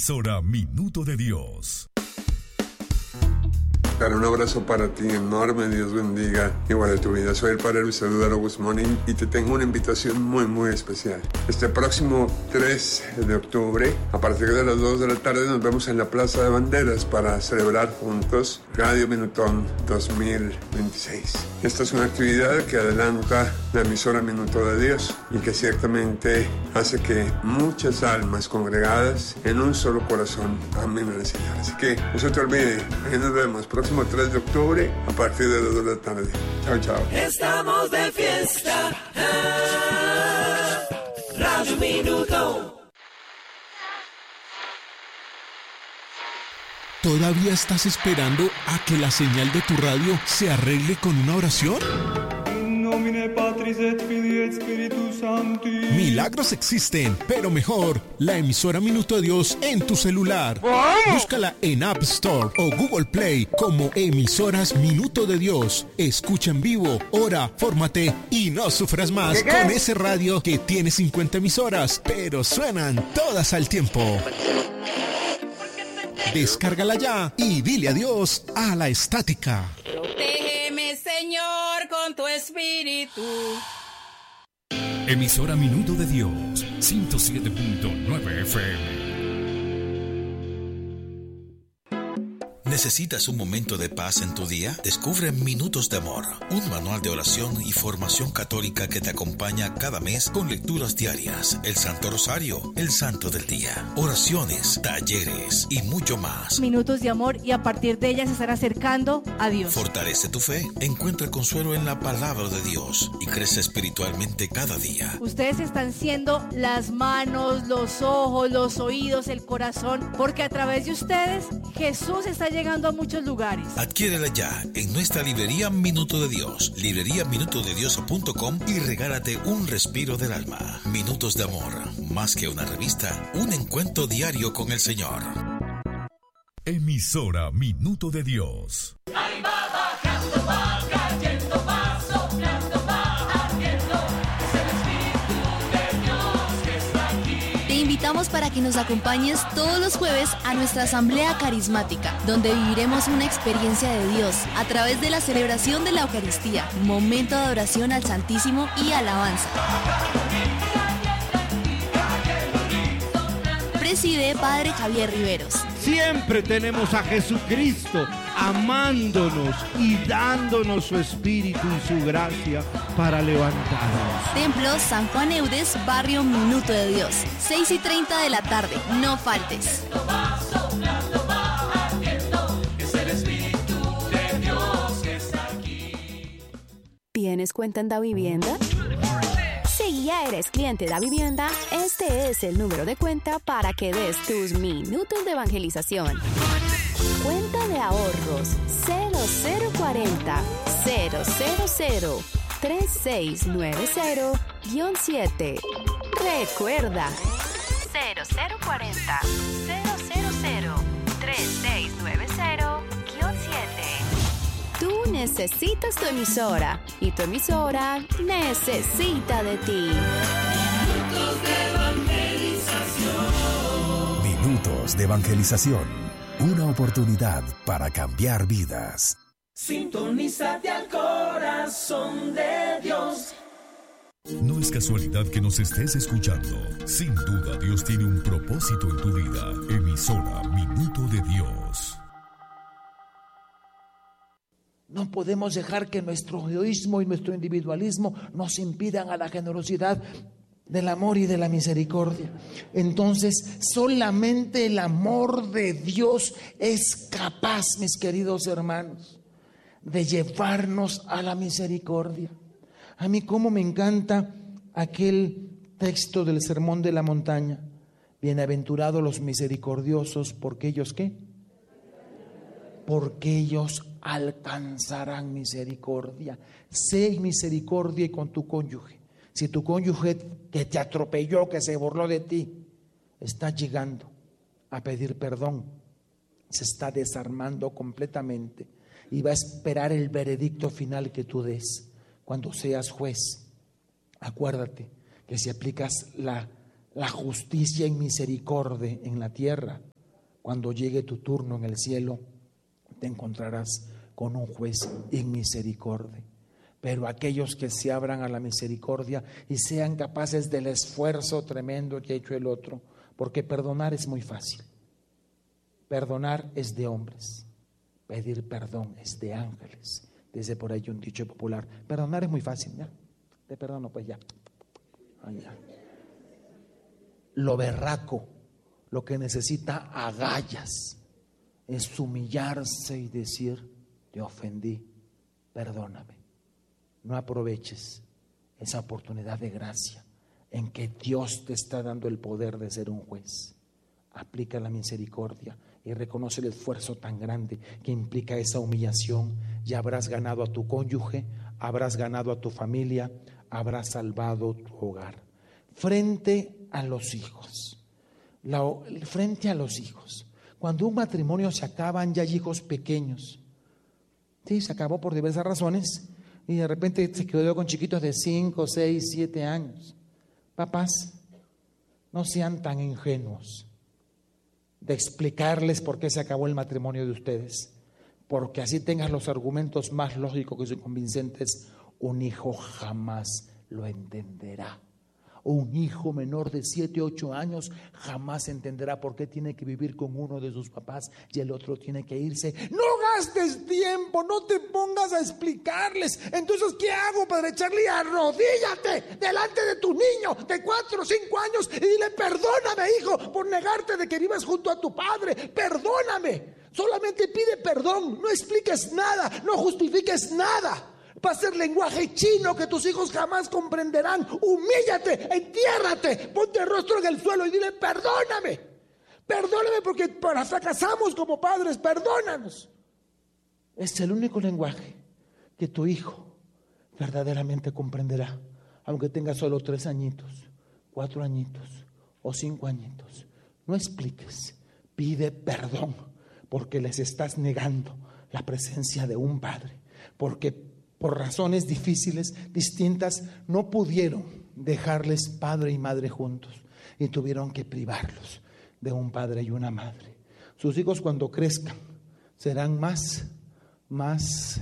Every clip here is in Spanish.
Emisora Minuto de Dios. Un abrazo para ti enorme, Dios bendiga igual de tu vida. Soy el padre Luis Eduardo Guzmán y te tengo una invitación muy especial. Este próximo 3 de octubre, a partir de las 2 de la tarde, nos vemos en la Plaza de Banderas para celebrar juntos Radio Minutón 2026. Esta es una actividad que adelanta la emisora Minuto de Dios y que ciertamente hace que muchas almas congregadas en un solo corazón amen al Señor. Así que no se te olvide, ahí nos vemos próximo 3 de octubre a partir de las 2 de la tarde. Chao. Estamos de fiesta. Radio Minuto. ¿Todavía estás esperando a que la señal de tu radio se arregle con una oración? Milagros existen, pero mejor, la emisora Minuto de Dios en tu celular. Búscala en App Store o Google Play como Emisoras Minuto de Dios. Escucha en vivo, ora, fórmate y no sufras más con ese radio que tiene 50 emisoras, pero suenan todas al tiempo. Descárgala ya y dile adiós a la estática. Protégeme, Señor, con tu espíritu. Emisora Minuto de Dios, 107.9 FM. ¿Necesitas un momento de paz en tu día? Descubre Minutos de Amor, un manual de oración y formación católica que te acompaña cada mes con lecturas diarias, el Santo Rosario, el Santo del Día, oraciones, talleres y mucho más. Minutos de amor y a partir de ellas se estará acercando a Dios. Fortalece tu fe, encuentra consuelo en la palabra de Dios y crece espiritualmente cada día. Ustedes están siendo las manos, los ojos, los oídos, el corazón, porque a través de ustedes Jesús está llegando a muchos lugares. Adquiérela ya en nuestra librería Minuto de Dios, libreriaminutodedios.com y regálate un respiro del alma. Minutos de Amor, más que una revista, un encuentro diario con el Señor. Emisora Minuto de Dios. Ahí va bajando, va cayendo, va soplando, va ardiendo. Es el Espíritu de Dios que está aquí. Te invitamos para que nos acompañes todos los jueves a nuestra asamblea carismática, donde viviremos una experiencia de Dios a través de la celebración de la Eucaristía, momento de adoración al Santísimo y alabanza. Preside Padre Javier Riveros. Siempre tenemos a Jesucristo amándonos y dándonos su espíritu y su gracia para levantarnos. Templo San Juan Eudes, barrio Minuto de Dios, 6:30 de la tarde. No faltes. ¿Tienes cuenta en Davivienda? Si ya eres cliente de Davivienda, este es el número de cuenta para que des tus minutos de evangelización. Cuenta de ahorros 0040 000 3690-7. Recuerda 0040 000 3690-7. Tú necesitas tu emisora y tu emisora necesita de ti. Minutos de evangelización. Minutos de evangelización. Una oportunidad para cambiar vidas. Sintonízate al corazón de Dios. No es casualidad que nos estés escuchando. Sin duda Dios tiene un propósito en tu vida. Emisora Minuto de Dios. No podemos dejar que nuestro egoísmo y nuestro individualismo nos impidan a la generosidad del amor y de la misericordia. Entonces, solamente el amor de Dios es capaz, mis queridos hermanos, de llevarnos a la misericordia. A mí cómo me encanta aquel texto del Sermón de la Montaña. Bienaventurados los misericordiosos, porque ellos ¿qué? Porque ellos alcanzarán misericordia. Sé misericordia con tu cónyuge. Si tu cónyuge que te atropelló, que se burló de ti, está llegando a pedir perdón, se está desarmando completamente y va a esperar el veredicto final que tú des. Cuando seas juez, acuérdate que si aplicas la justicia y misericordia en la tierra, Cuando llegue tu turno en el cielo, te encontrarás con un juez inmisericordia. Pero aquellos que se abran a la misericordia y sean capaces del esfuerzo tremendo que ha hecho el otro, porque perdonar es muy fácil. Perdonar es de hombres, pedir perdón es de ángeles. Dice por ahí un dicho popular, perdonar es muy fácil, ya, te perdono, pues ya. Ay, ya. Lo berraco, lo que necesita agallas, es humillarse y decir, te ofendí, perdóname. No aproveches esa oportunidad de gracia en que Dios te está dando el poder de ser un juez. Aplica la misericordia y reconoce el esfuerzo tan grande que implica esa humillación, y habrás ganado a tu cónyuge, habrás ganado a tu familia, habrás salvado tu hogar. Frente a los hijos, cuando un matrimonio se acaban, ya hay hijos pequeños. Sí, se acabó por diversas razones y de repente se quedó con chiquitos de 5, 6, 7 años. Papás, no sean tan ingenuos de explicarles por qué se acabó el matrimonio de ustedes, porque así tengas los argumentos más lógicos y convincentes, un hijo jamás lo entenderá. Un hijo menor de 7, 8 años jamás entenderá por qué tiene que vivir con uno de sus papás y el otro tiene que irse. No gastes tiempo, no te pongas a explicarles. Entonces, ¿qué hago, Padre Charlie? Arrodíllate delante de tu niño de 4 o 5 años y dile, perdóname, hijo, por negarte de que vivas junto a tu padre. Perdóname. Solamente pide perdón, no expliques nada, no justifiques nada. Va a ser lenguaje chino que tus hijos jamás comprenderán. Humíllate, entiérrate, ponte el rostro en el suelo y dile, perdóname. Perdóname porque fracasamos como padres, perdónanos. Es el único lenguaje que tu hijo verdaderamente comprenderá, aunque tenga solo 3 añitos, 4 añitos o 5 añitos. No expliques, pide perdón, porque les estás negando la presencia de un padre, porque por razones difíciles, distintas, no pudieron dejarles padre y madre juntos y tuvieron que privarlos de un padre y una madre. Sus hijos, cuando crezcan, serán menos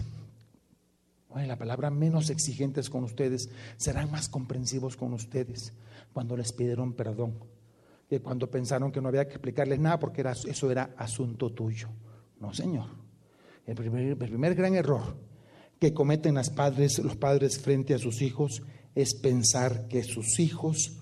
exigentes con ustedes, serán más comprensivos con ustedes cuando les pidieron perdón, que cuando pensaron que no había que explicarles nada porque eso era asunto tuyo. No, señor. El primer gran error que cometen los padres frente a sus hijos es pensar que sus hijos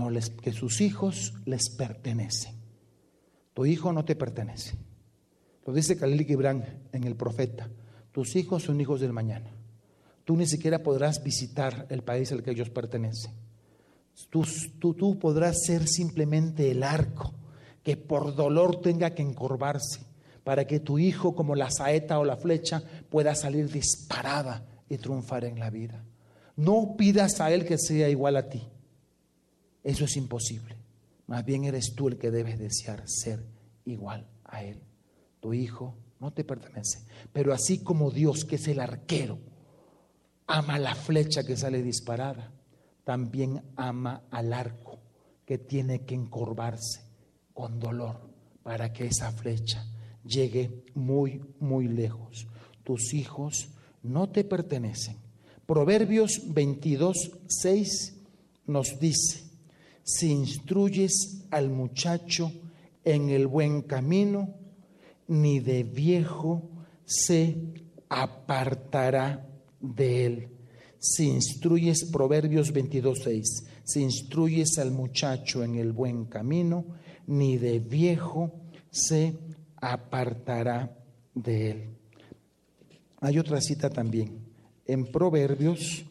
les pertenecen. Tu hijo no te pertenece. Lo dice Khalil Gibran en El Profeta. Tus hijos son hijos del mañana. Tú ni siquiera podrás visitar el país al que ellos pertenecen. Tú podrás ser simplemente el arco que por dolor tenga que encorvarse, para que tu hijo, como la saeta o la flecha, pueda salir disparada y triunfar en la vida. No pidas a él que sea igual a ti. Eso es imposible. Más bien eres tú el que debes desear ser igual a él. Tu hijo no te pertenece. Pero así como Dios, que es el arquero, ama la flecha que sale disparada, también ama al arco que tiene que encorvarse con dolor para que esa flecha llegue muy, muy lejos. Tus hijos no te pertenecen. Proverbios 22:6 nos dice: si instruyes al muchacho en el buen camino, ni de viejo se apartará de él. Si instruyes, Proverbios 22:6, si instruyes al muchacho en el buen camino, ni de viejo se apartará de él. Hay otra cita también en Proverbios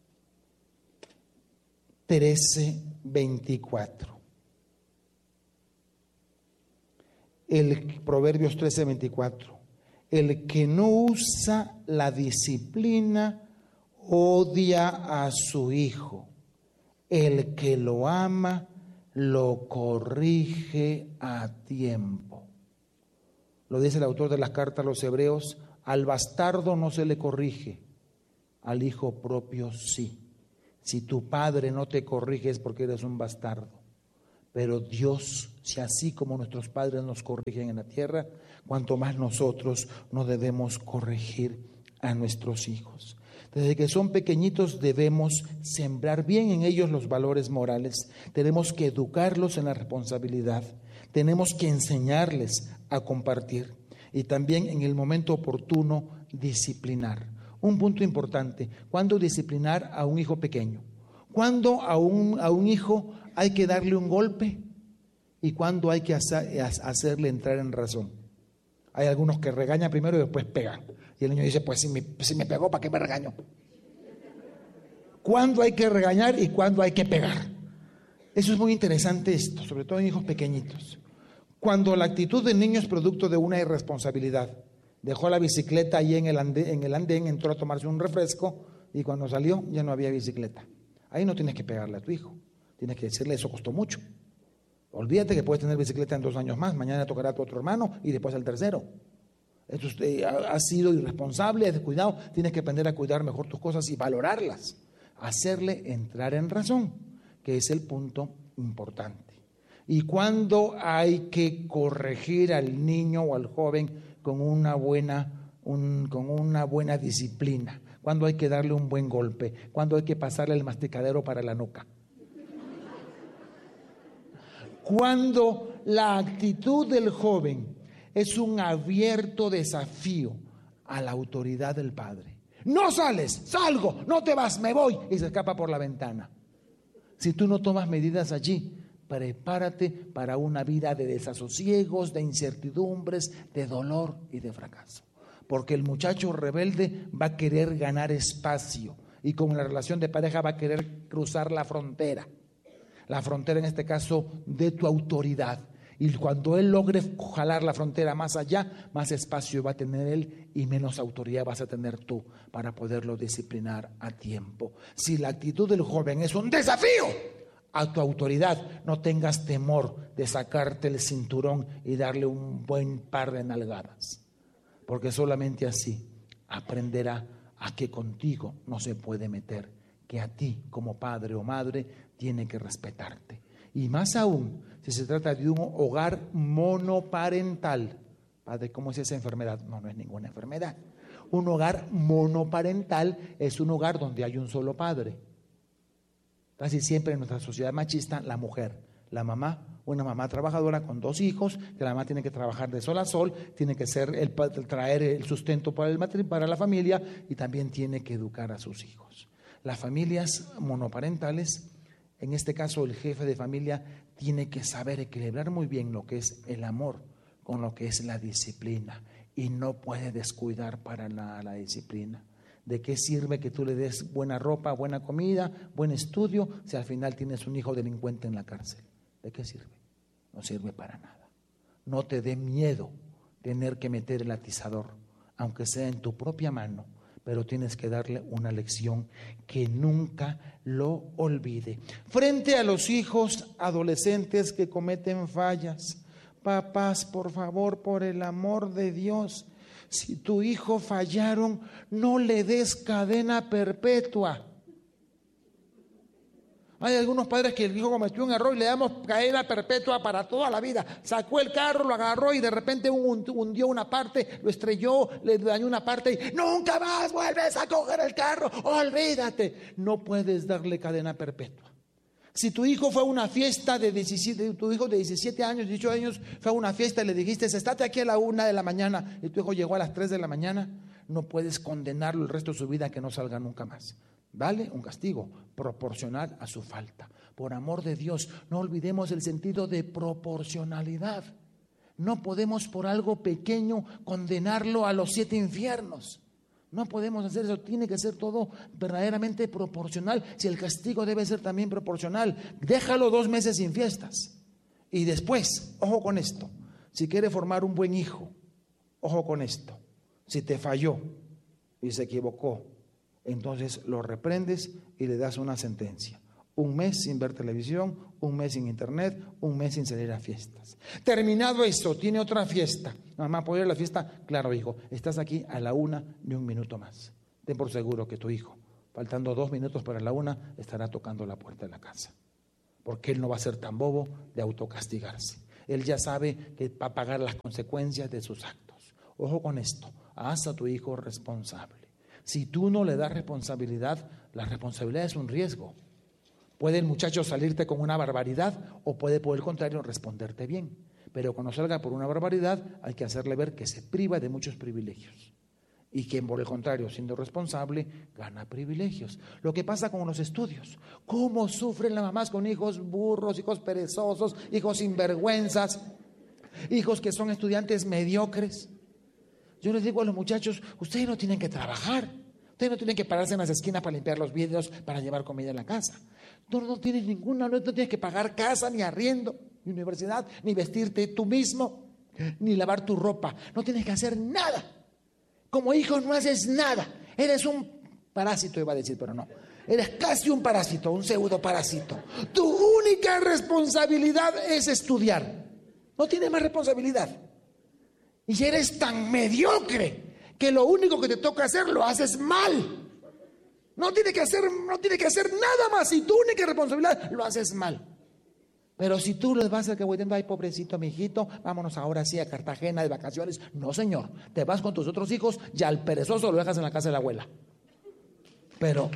13:24. Proverbios 13:24. El que no usa la disciplina odia a su hijo. El que lo ama lo corrige a tiempo. Lo dice el autor de las cartas a los Hebreos: al bastardo no se le corrige, al hijo propio sí. Si tu padre no te corrige es porque eres un bastardo, Pero Dios, si así como nuestros padres nos corrigen en la tierra, cuanto más nosotros no debemos corregir a nuestros hijos. Desde que son pequeñitos debemos sembrar bien en ellos los valores morales. Tenemos que educarlos en la responsabilidad. Tenemos que enseñarles a compartir y también en el momento oportuno disciplinar. Un punto importante: ¿cuándo disciplinar a un hijo pequeño? ¿Cuándo a un hijo hay que darle un golpe? ¿Y cuándo hay que hacerle entrar en razón? Hay algunos que regañan primero y después pegan. Y el niño dice, pues si me pegó, ¿para qué me regaño? ¿Cuándo hay que regañar y cuándo hay que pegar? Eso es muy interesante esto, sobre todo en hijos pequeñitos. Cuando la actitud del niño es producto de una irresponsabilidad. Dejó la bicicleta ahí en el andén, entró a tomarse un refresco y cuando salió ya no había bicicleta. Ahí no tienes que pegarle a tu hijo. Tienes que decirle, eso costó mucho. Olvídate que puedes tener bicicleta en 2 años más. Mañana tocará a tu otro hermano y después al tercero. Esto has sido irresponsable, has descuidado. Tienes que aprender a cuidar mejor tus cosas y valorarlas. Hacerle entrar en razón, que es el punto importante. Y cuando hay que corregir al niño o al joven con una buena disciplina, cuando hay que darle un buen golpe, cuando hay que pasarle el masticadero para la nuca. Cuando la actitud del joven es un abierto desafío a la autoridad del padre. No sales, salgo, no te vas, me voy, y se escapa por la ventana. Si tú no tomas medidas allí, prepárate para una vida de desasosiegos, de incertidumbres, de dolor y de fracaso. Porque el muchacho rebelde va a querer ganar espacio y con la relación de pareja va a querer cruzar la frontera. La frontera en este caso de tu autoridad. Y cuando él logre jalar la frontera más allá, más espacio va a tener él y menos autoridad vas a tener tú para poderlo disciplinar a tiempo. Si la actitud del joven es un desafío a tu autoridad, no tengas temor de sacarte el cinturón y darle un buen par de nalgadas. Porque solamente así aprenderá a que contigo no se puede meter, que a ti como padre o madre tiene que respetarte. Y más aún, si se trata de un hogar monoparental. Padre, ¿cómo es esa enfermedad? No es ninguna enfermedad. Un hogar monoparental es un hogar donde hay un solo padre. Casi siempre en nuestra sociedad machista, la mujer, la mamá, una mamá trabajadora con 2 hijos, que la mamá tiene que trabajar de sol a sol, tiene que traer el sustento para la familia y también tiene que educar a sus hijos. Las familias monoparentales, en este caso el jefe de familia tiene que saber equilibrar muy bien lo que es el amor con lo que es la disciplina y no puede descuidar para nada la disciplina. ¿De qué sirve que tú le des buena ropa, buena comida, buen estudio si al final tienes un hijo delincuente en la cárcel? ¿De qué sirve? No sirve para nada. No te dé miedo tener que meter el atizador, aunque sea en tu propia mano, pero tienes que darle una lección que nunca lo olvide. Frente a los hijos adolescentes que cometen fallas, papás, por favor, por el amor de Dios, si tu hijo fallaron, no le des cadena perpetua. Hay algunos padres que el hijo cometió un error y le damos cadena perpetua para toda la vida. Sacó el carro, lo agarró y de repente hundió una parte, lo estrelló, le dañó una parte y nunca más vuelves a coger el carro, olvídate. No puedes darle cadena perpetua. Si tu hijo fue a una fiesta tu hijo de 17 años, 18 años, fue a una fiesta y le dijiste, estate aquí a la 1 de la mañana y tu hijo llegó a las 3 de la mañana, no puedes condenarlo el resto de su vida a que no salga nunca más. Vale un castigo proporcional a su falta. Por amor de Dios, no olvidemos el sentido de proporcionalidad. No podemos por algo pequeño condenarlo a los 7 infiernos. No podemos hacer eso, tiene que ser todo verdaderamente proporcional. Si el castigo debe ser también proporcional, déjalo 2 meses sin fiestas. Y después, ojo con esto, si quiere formar un buen hijo, ojo con esto, si te falló y se equivocó, entonces lo reprendes y le das una sentencia. 1 mes sin ver televisión, 1 mes sin internet, 1 mes sin salir a fiestas. Terminado eso, tiene otra fiesta. Mamá, ¿puedo ir a la fiesta? Claro, hijo, estás aquí a la 1 ni 1 minuto más. Ten por seguro que tu hijo, faltando 2 minutos para la 1, estará tocando la puerta de la casa. porque él no va a ser tan bobo de autocastigarse. Él ya sabe que va a pagar las consecuencias de sus actos. Ojo con esto, haz a tu hijo responsable. Si tú no le das responsabilidad, la responsabilidad es un riesgo. Puede el muchacho salirte con una barbaridad o puede, por el contrario, responderte bien. Pero cuando salga por una barbaridad, hay que hacerle ver que se priva de muchos privilegios. Y que, por el contrario, siendo responsable, gana privilegios. Lo que pasa con los estudios. ¿Cómo sufren las mamás con hijos burros, hijos perezosos, hijos sinvergüenzas, hijos que son estudiantes mediocres? Yo les digo a los muchachos, ustedes no tienen que trabajar. Ustedes no tienen que pararse en las esquinas para limpiar los vidrios, para llevar comida a la casa. No tienes no tienes que pagar casa, ni arriendo, ni universidad, ni vestirte tú mismo, ni lavar tu ropa. No tienes que hacer nada. Como hijo no haces nada. Eres un parásito, iba a decir, pero no. Eres casi un parásito, un pseudo parásito. Tu única responsabilidad es estudiar. No tienes más responsabilidad. Y eres tan mediocre que lo único que te toca hacer lo haces mal. No tiene que hacer nada más. Y tu única responsabilidad lo haces mal. Pero si tú les vas a que voy diciendo, ay, pobrecito mi hijito, vámonos ahora sí a Cartagena de vacaciones. No, señor, te vas con tus otros hijos y al perezoso lo dejas en la casa de la abuela. Pero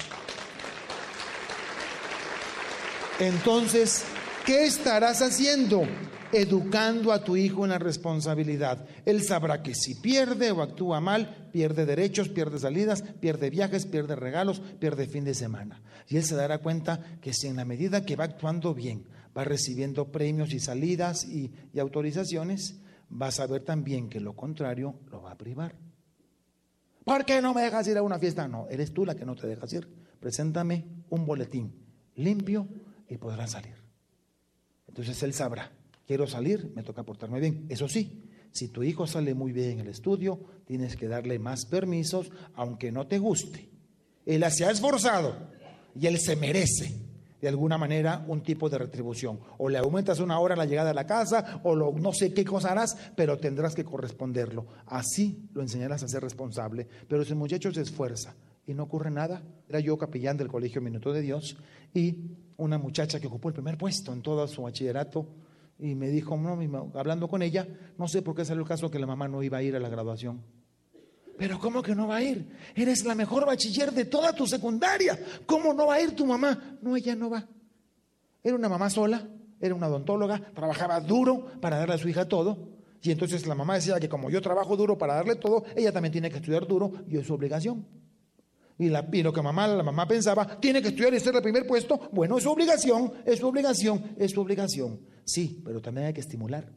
entonces, ¿qué estarás haciendo? Educando a tu hijo en la responsabilidad. Él sabrá que si pierde o actúa mal, pierde derechos, pierde salidas, pierde viajes, pierde regalos, pierde fin de semana. Y él se dará cuenta que si en la medida que va actuando bien, va recibiendo premios y salidas y autorizaciones, va a saber también que lo contrario lo va a privar. ¿Por qué no me dejas ir a una fiesta? No, eres tú la que no te dejas ir. Preséntame un boletín limpio y podrás salir. Entonces él sabrá. Quiero salir, me toca portarme bien. Eso sí, si tu hijo sale muy bien en el estudio, tienes que darle más permisos, aunque no te guste. Él se ha esforzado y él se merece, de alguna manera, un tipo de retribución. O le aumentas una hora la llegada a la casa, o no sé qué cosa harás, pero tendrás que corresponderlo. Así lo enseñarás a ser responsable. Pero si el muchacho se esfuerza y no ocurre nada. Era yo capellán del Colegio Minuto de Dios, y una muchacha que ocupó el primer puesto en todo su bachillerato, y me dijo, no, hablando con ella, no sé por qué salió el caso que la mamá no iba a ir a la graduación. Pero ¿cómo que no va a ir? Eres la mejor bachiller de toda tu secundaria. ¿Cómo no va a ir tu mamá? No, ella no va. Era una mamá sola, era una odontóloga, trabajaba duro para darle a su hija todo. Y entonces la mamá decía que como yo trabajo duro para darle todo, ella también tiene que estudiar duro y es su obligación. Y lo que la mamá pensaba, tiene que estudiar y ser el primer puesto. Bueno, es su obligación, es su obligación, es su obligación. Sí, pero también hay que estimular.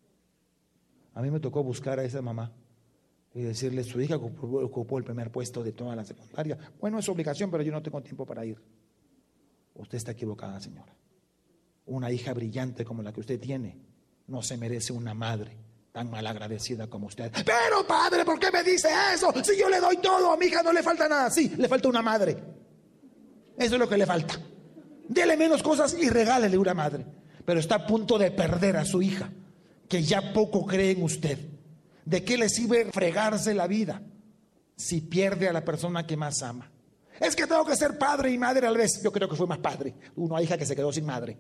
A mí me tocó buscar a esa mamá y decirle, su hija ocupó el primer puesto de toda la secundaria. Bueno, es su obligación, pero yo no tengo tiempo para ir. Usted está equivocada, señora. Una hija brillante como la que usted tiene no se merece una madre tan malagradecida como usted. Pero padre, ¿por qué me dice eso? Si yo le doy todo, a mi hija no le falta nada. Sí, le falta una madre. Eso es lo que le falta. Dele menos cosas y regálele una madre. Pero está a punto de perder a su hija, que ya poco cree en usted. ¿De qué le sirve fregarse la vida si pierde a la persona que más ama? Es que tengo que ser padre y madre a la vez. Yo creo que fue más padre. Una hija que se quedó sin madre.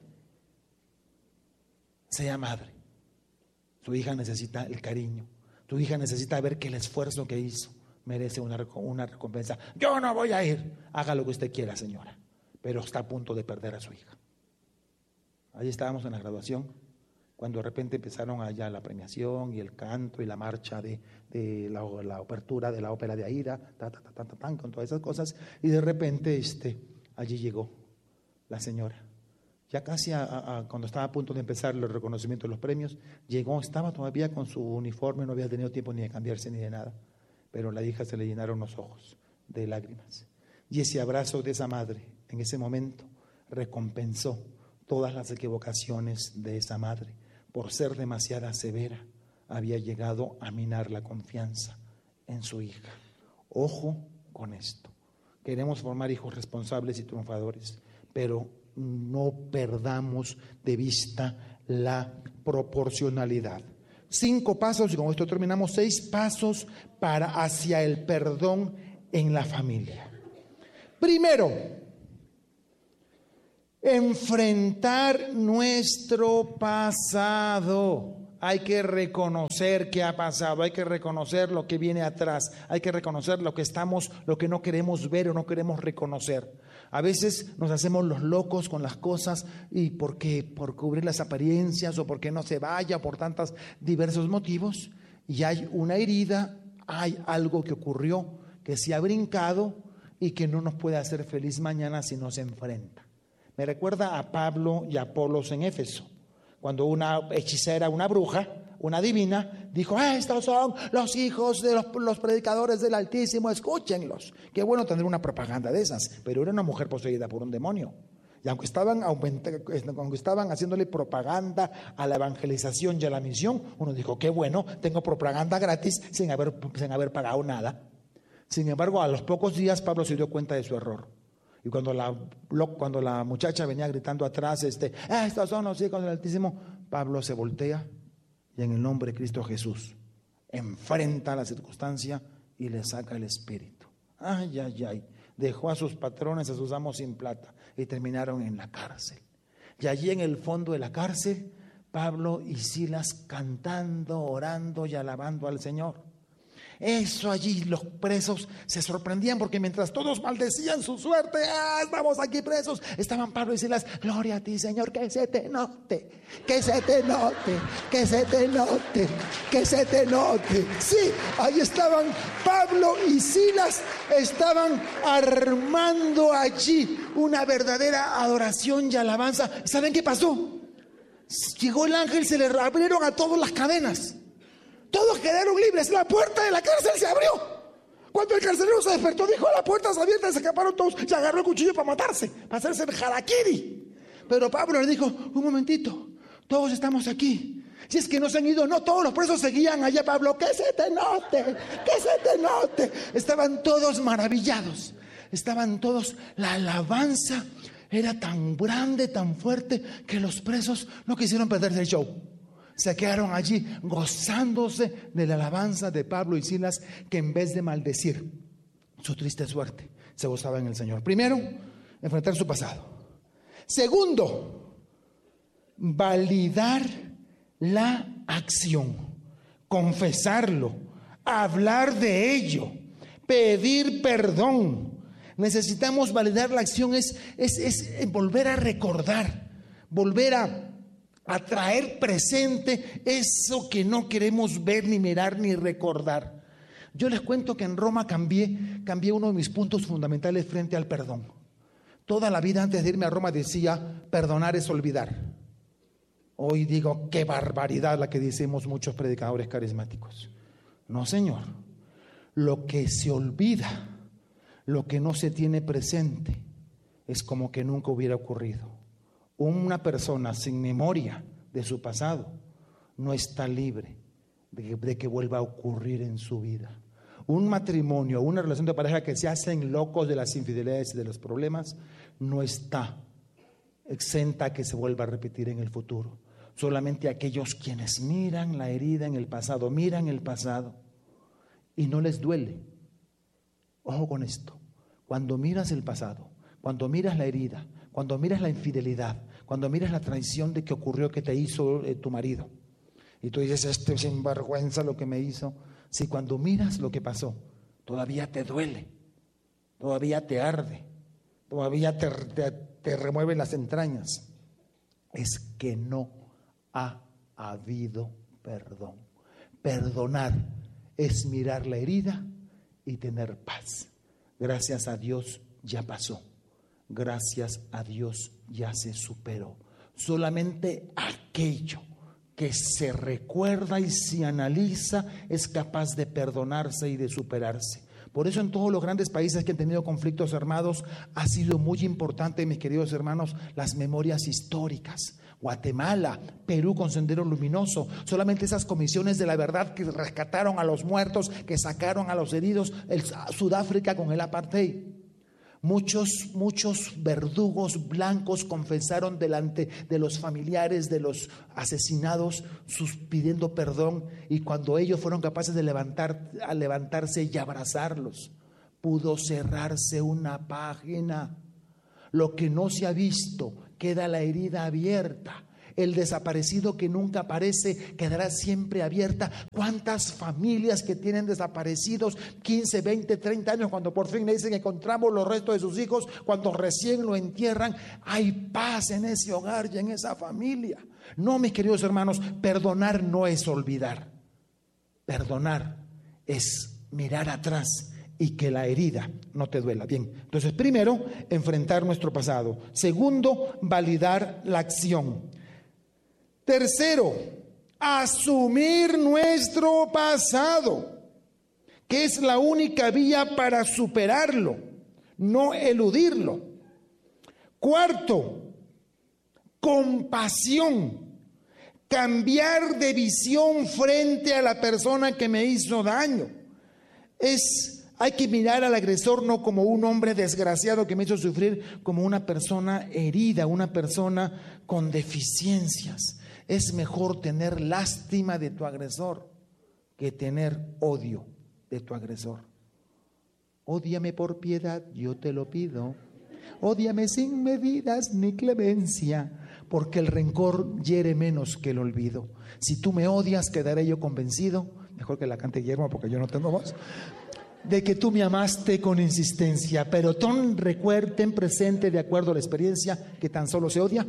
Sea madre. Tu hija necesita el cariño. Tu hija necesita ver que el esfuerzo que hizo merece una recompensa. Yo no voy a ir. Haga lo que usted quiera, señora. Pero está a punto de perder a su hija. Ahí estábamos en la graduación, cuando de repente empezaron allá la premiación y el canto y la marcha de la apertura de la ópera de Aida, con todas esas cosas. Y de repente allí llegó la señora. Ya casi cuando estaba a punto de empezar el reconocimiento de los premios, llegó, estaba todavía con su uniforme, no había tenido tiempo ni de cambiarse ni de nada, pero a la hija se le llenaron los ojos de lágrimas. Y ese abrazo de esa madre, en ese momento, recompensó todas las equivocaciones de esa madre. Por ser demasiado severa, había llegado a minar la confianza en su hija. Ojo con esto. Queremos formar hijos responsables y triunfadores, pero no perdamos de vista la proporcionalidad. 5 pasos, y con esto terminamos, 6 pasos hacia el perdón en la familia. Primero, enfrentar nuestro pasado. Hay que reconocer qué ha pasado, hay que reconocer lo que viene atrás, hay que reconocer lo que no queremos ver o no queremos reconocer. A veces nos hacemos los locos con las cosas y por cubrir las apariencias o porque no se vaya, por tantos diversos motivos. Y hay una herida, hay algo que ocurrió, que se ha brincado y que no nos puede hacer feliz mañana si no se enfrenta. Me recuerda a Pablo y a Apolos en Éfeso. Cuando una hechicera, una bruja, una divina, dijo: estos son los hijos de los predicadores del Altísimo, escúchenlos. Qué bueno tener una propaganda de esas, pero era una mujer poseída por un demonio. Y aunque estaban haciéndole propaganda a la evangelización y a la misión, uno dijo: qué bueno, tengo propaganda gratis sin haber pagado nada. Sin embargo, a los pocos días Pablo se dio cuenta de su error. Y cuando la muchacha venía gritando atrás, estos son los hijos del Altísimo, Pablo se voltea y en el nombre de Cristo Jesús enfrenta la circunstancia y le saca el espíritu. Ay, ay, ay. Dejó a sus patrones, a sus amos sin plata y terminaron en la cárcel. Y allí en el fondo de la cárcel, Pablo y Silas cantando, orando y alabando al Señor. Eso allí los presos se sorprendían porque mientras todos maldecían su suerte, estamos aquí presos, estaban Pablo y Silas: gloria a ti, Señor, que se te note, que se te note, que se te note, que se te note. Sí, ahí estaban Pablo y Silas, estaban armando allí una verdadera adoración y alabanza. ¿Saben qué pasó? Llegó el ángel, se le abrieron a todos las cadenas. Todos quedaron libres, la puerta de la cárcel se abrió. Cuando el carcelero se despertó, dijo: la puerta está abierta, y se escaparon todos y agarró el cuchillo para matarse, para hacerse el harakiri. Pero Pablo le dijo: un momentito, todos estamos aquí. Si es que no se han ido, no, todos los presos seguían allá. Pablo: que se te note, que se te note. Estaban todos maravillados, estaban todos, la alabanza era tan grande, tan fuerte, que los presos no quisieron perderse el show. Se quedaron allí gozándose de la alabanza de Pablo y Silas, que en vez de maldecir su triste suerte, se gozaban en el Señor. Primero, enfrentar su pasado. Segundo, validar la acción, confesarlo, hablar de ello, pedir perdón. Necesitamos validar la acción, es volver a recordar, volver a traer presente eso que no queremos ver, ni mirar, ni recordar. Yo les cuento que en Roma cambié uno de mis puntos fundamentales frente al perdón. Toda la vida antes de irme a Roma decía: perdonar es olvidar. Hoy digo: qué barbaridad la que decimos muchos predicadores carismáticos. No, señor. Lo que se olvida, lo que no se tiene presente, es como que nunca hubiera ocurrido. Una persona sin memoria de su pasado no está libre de que vuelva a ocurrir en su vida. Un matrimonio, una relación de pareja que se hacen locos de las infidelidades y de los problemas, no está exenta a que se vuelva a repetir en el futuro. Solamente aquellos quienes miran la herida en el pasado, miran el pasado y no les duele. Ojo con esto: cuando miras el pasado, cuando miras la herida, cuando miras la infidelidad, cuando miras la traición de que ocurrió, que te hizo tu marido, y tú dices: este sinvergüenza lo que me hizo. Si cuando miras lo que pasó, todavía te duele, todavía te arde, todavía te remueven las entrañas, es que no ha habido perdón. Perdonar es mirar la herida y tener paz. Gracias a Dios ya pasó. Gracias a Dios ya se superó. Solamente aquello que se recuerda y se analiza es capaz de perdonarse y de superarse. Por eso en todos los grandes países que han tenido conflictos armados ha sido muy importante, mis queridos hermanos, las memorias históricas. Guatemala, Perú con Sendero Luminoso, solamente esas comisiones de la verdad que rescataron a los muertos, que sacaron a los heridos, Sudáfrica con el apartheid. Muchos verdugos blancos confesaron delante de los familiares de los asesinados, pidiendo perdón, y cuando ellos fueron capaces de levantarse y abrazarlos, pudo cerrarse una página. Lo que no se ha visto queda la herida abierta. El desaparecido que nunca aparece quedará siempre abierta. ¿Cuántas familias que tienen desaparecidos 15, 20, 30 años, cuando por fin le dicen encontramos los restos de sus hijos, cuando recién lo entierran, hay paz en ese hogar y en esa familia? No, mis queridos hermanos, perdonar no es olvidar. Perdonar es mirar atrás y que la herida no te duela. Bien, entonces primero, enfrentar nuestro pasado. Segundo, validar la acción. Tercero, asumir nuestro pasado, que es la única vía para superarlo, no eludirlo. Cuarto, compasión, cambiar de visión frente a la persona que me hizo daño. Hay que mirar al agresor no como un hombre desgraciado que me hizo sufrir, como una persona herida, una persona con deficiencias. Es mejor tener lástima de tu agresor que tener odio de tu agresor. Ódiame por piedad, yo te lo pido. Ódiame sin medidas ni clemencia, porque el rencor hiere menos que el olvido. Si tú me odias, quedaré yo convencido, mejor que la cante Guillermo porque yo no tengo voz, de que tú me amaste con insistencia, pero ten presente, de acuerdo a la experiencia, que tan solo se odia.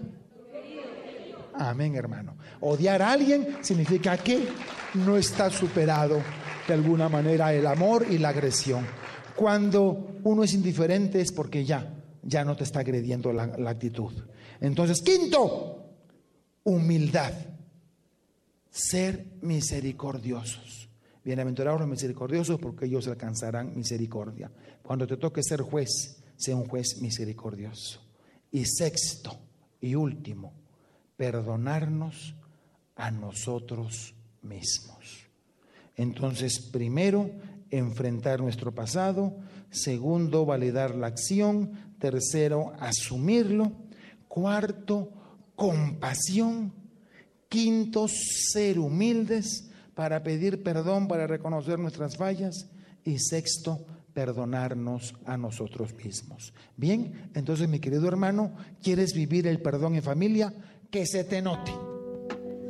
Amén, hermano. Odiar a alguien significa que no está superado de alguna manera el amor y la agresión. Cuando uno es indiferente es porque ya no te está agrediendo la actitud. Entonces, quinto, humildad. Ser misericordiosos. Bienaventurados los misericordiosos, porque ellos alcanzarán misericordia. Cuando te toque ser juez, sea un juez misericordioso. Y sexto y último, perdonarnos a nosotros mismos. Entonces, primero, enfrentar nuestro pasado. Segundo, validar la acción. Tercero, asumirlo. Cuarto, compasión. Quinto, ser humildes para pedir perdón, para reconocer nuestras fallas. Y sexto, perdonarnos a nosotros mismos. Bien, entonces mi querido hermano, ¿quieres vivir el perdón en familia? Que se te note.